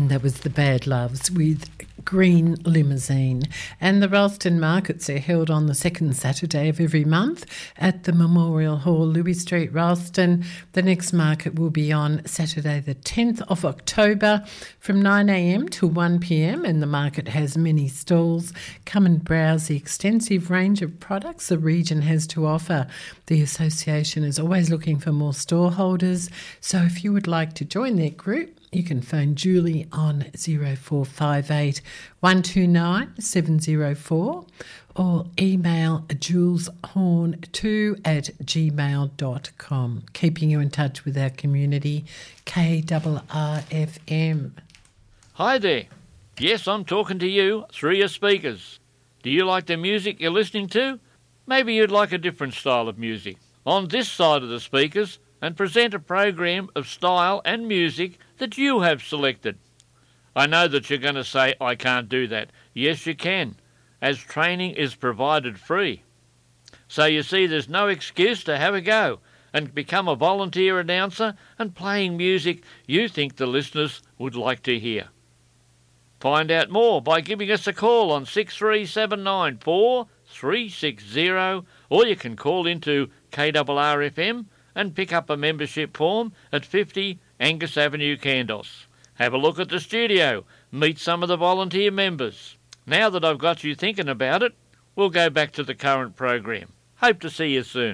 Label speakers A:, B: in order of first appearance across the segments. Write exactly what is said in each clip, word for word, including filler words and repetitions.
A: that was the Bad Loves with Green Limousine. And the Ralston markets are held on the second Saturday of every month at the Memorial Hall, Louis Street, Ralston. The next market will be on Saturday the tenth of October from nine a m to one p m, and the market has many stalls. Come and browse the extensive range of products the region has to offer. The association is always looking for more store holders, so if you would like to join their group, you can phone Julie on zero four five eight, one two nine, seven zero four or email juleshorn two at gmail dot com. Keeping you in touch with our community, K R R F M.
B: Hi there. Yes, I'm talking to you through your speakers. Do you like the music you're listening to? Maybe you'd like a different style of music. On this side of the speakers, and present a program of style and music that you have selected. I know that you're going to say, I can't do that. Yes, you can, as training is provided free. So you see, there's no excuse to have a go and become a volunteer announcer and playing music you think the listeners would like to hear. Find out more by giving us a call on six three seven nine four three six zero, or you can call into K R R F M and pick up a membership form at fifty Angus Avenue, Kandos. Have a look at the studio, meet some of the volunteer members. Now that I've got you thinking about it, we'll go back to the current program. Hope to see you soon.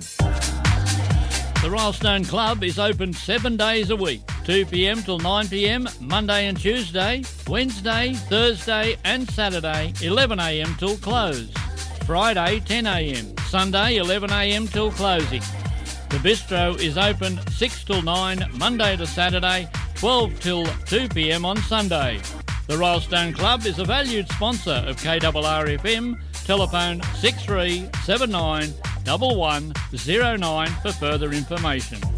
B: The Rylestone Club is open seven days a week, two p m till nine p m, Monday and Tuesday, Wednesday, Thursday and Saturday, eleven a m till close, Friday, ten a m, Sunday, eleven a m till closing. The bistro is open six till nine, Monday to Saturday, twelve till two p m on Sunday. The Rylestone Club is a valued sponsor of K R R F M. Telephone six three seven nine one one zero nine for further information.